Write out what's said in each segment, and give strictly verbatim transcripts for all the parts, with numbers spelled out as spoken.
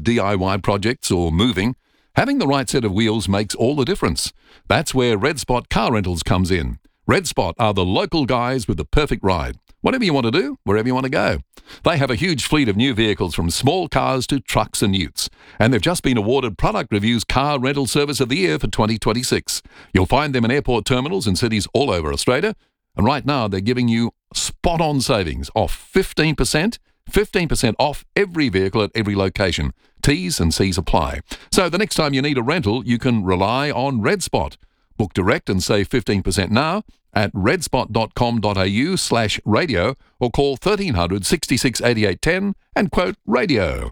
D I Y projects or moving, having the right set of wheels makes all the difference. That's where Red Spot Car Rentals comes in. Red Spot are the local guys with the perfect ride. Whatever you want to do, wherever you want to go. They have a huge fleet of new vehicles from small cars to trucks and utes. And they've just been awarded Product Review's Car Rental Service of the Year for twenty twenty-six. You'll find them in airport terminals in cities all over Australia. And right now they're giving you spot-on savings off fifteen percent, fifteen percent off every vehicle at every location. T's and C's apply. So the next time you need a rental, you can rely on Red Spot. Book direct and save fifteen percent now at redspot.com.au slash radio or call thirteen hundred, sixty-six, eighty-eight, ten and quote radio.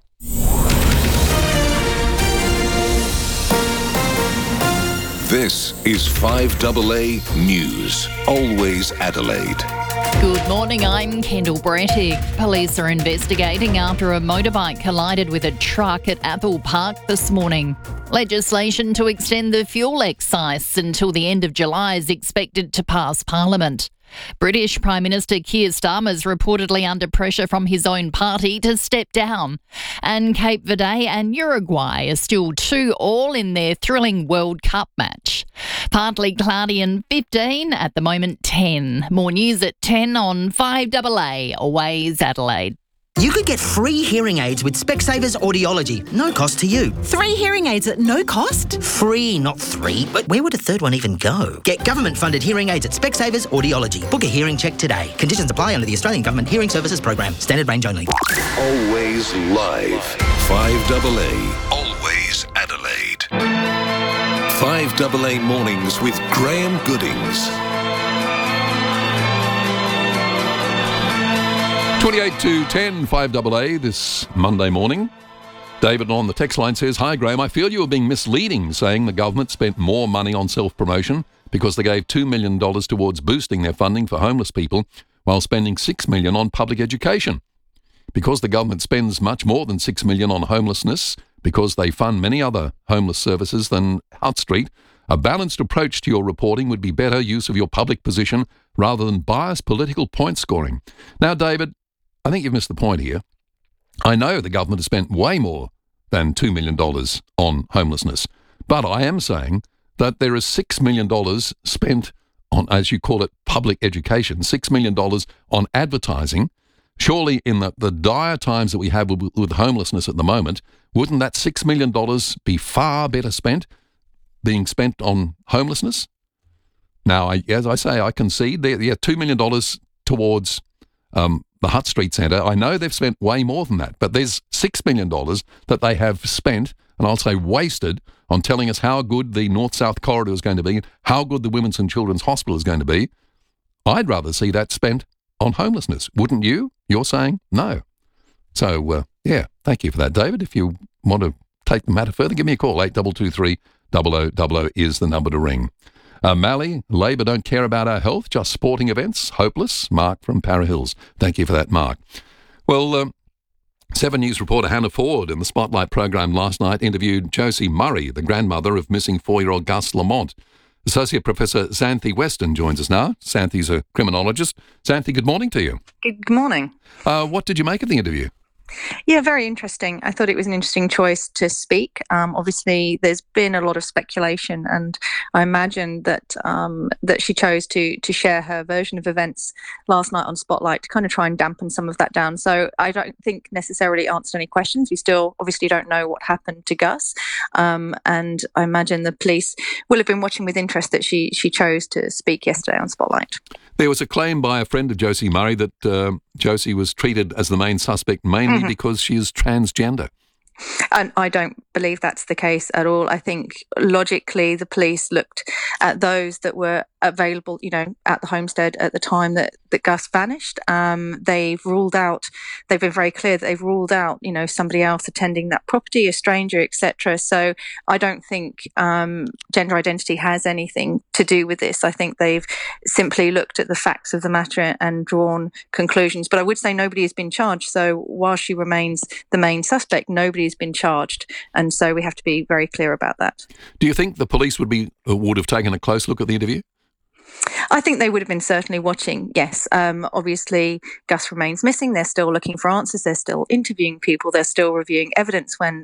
This is five A A News, always Adelaide. Good morning, I'm Kendall Brettig. Police are investigating after a motorbike collided with a truck at Apple Park this morning. Legislation to extend the fuel excise until the end of July is expected to pass Parliament. British Prime Minister Keir Starmer is reportedly under pressure from his own party to step down. And Cape Verde and Uruguay are still two all in their thrilling World Cup match. Partly cloudy and fifteen, at the moment ten. More news at ten on five A A, always Adelaide. You could get free hearing aids with Specsavers Audiology. No cost to you. Three hearing aids at no cost? Free, not three. But where would a third one even go? Get government-funded hearing aids at Specsavers Audiology. Book a hearing check today. Conditions apply under the Australian Government Hearing Services Program. Standard range only. Always live. five A A, always Adelaide. five A A Mornings with Graham Goodings. twenty-eight to ten, five A A this Monday morning. David on the text line says, "Hi Graham, I feel you are being misleading saying the government spent more money on self-promotion because they gave two million dollars towards boosting their funding for homeless people while spending six million dollars on public education. Because the government spends much more than six million dollars on homelessness, because they fund many other homeless services than Hutt Street, a balanced approach to your reporting would be better use of your public position rather than biased political point scoring." Now, David, I think you've missed the point here. I know the government has spent way more than two million dollars on homelessness, but I am saying that there is six million dollars spent on, as you call it, public education, six million dollars on advertising. Surely in the, the dire times that we have with, with homelessness at the moment, wouldn't that six million dollars be far better spent being spent on homelessness? Now, I, as I say, I concede there, yeah, two million dollars towards um, the Hutt Street Centre. I know they've spent way more than that, but there's six million dollars that they have spent, and I'll say wasted, on telling us how good the North-South Corridor is going to be, how good the Women's and Children's Hospital is going to be. I'd rather see that spent on homelessness. Wouldn't you? You're saying no. So, uh, yeah, thank you for that, David. If you want to take the matter further, give me a call. eight two two three, double oh double oh is the number to ring. Uh, Mally, Labor don't care about our health, just sporting events. Hopeless. Mark from Para Hills. Thank you for that, Mark. Well, um, Seven News reporter Hannah Ford in the Spotlight program last night interviewed Josie Murray, the grandmother of missing four-year-old Gus Lamont. Associate Professor Xanthi Weston joins us now. Xanthi's a criminologist. Xanthi, good morning to you. Good morning. Uh, what did you make of the interview? Yeah, very interesting. I thought it was an interesting choice to speak. Um, obviously, there's been a lot of speculation, and I imagine that um, that she chose to to share her version of events last night on Spotlight to kind of try and dampen some of that down. So I don't think necessarily answered any questions. We still obviously don't know what happened to Gus, um, and I imagine the police will have been watching with interest that she she chose to speak yesterday on Spotlight. There was a claim by a friend of Josie Murray that uh, Josie was treated as the main suspect mainly mm-hmm. because she is transgender. And I don't believe that's the case at all. I think logically the police looked at those that were available, you know, at the homestead at the time that, that Gus vanished. Um, they've ruled out, they've been very clear that they've ruled out, you know, somebody else attending that property, a stranger, et cetera. So I don't think um, gender identity has anything to do with this. I think they've simply looked at the facts of the matter and drawn conclusions. But I would say nobody has been charged. So while she remains the main suspect, nobody has been charged. And so we have to be very clear about that. Do you think the police would be would have taken a close look at the interview? I think they would have been certainly watching, yes. Um, obviously, Gus remains missing. They're still looking for answers. They're still interviewing people. They're still reviewing evidence when